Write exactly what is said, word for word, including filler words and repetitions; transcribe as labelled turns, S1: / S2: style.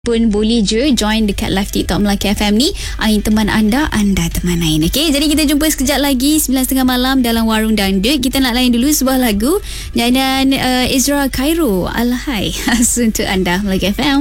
S1: pun boleh je join dekat live TikTok Melaka F M ni. Ain teman anda, anda teman Ain. Okay, jadi kita jumpa sekejap lagi sembilan tiga puluh malam dalam Warung Dangdut. Kita nak layan dulu sebuah lagu nyanyian uh, Ezra Cairo Alhai. Khas untuk anda Melaka F M.